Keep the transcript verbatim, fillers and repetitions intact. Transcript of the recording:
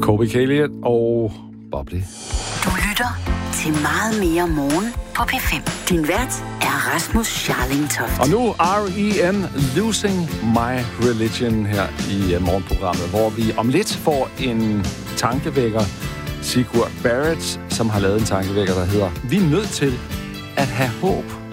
Colby Calliot og Bubbly. Du lytter til Meget Mere Morgen på P fem. Din vært er Rasmus Scharling Toft. Og nu R E M Losing My Religion her i uh, morgenprogrammet, hvor vi om lidt får en tankevækker. Sigurd Barrett, som har lavet en tankevækker, der hedder: Vi er nødt til at have håb.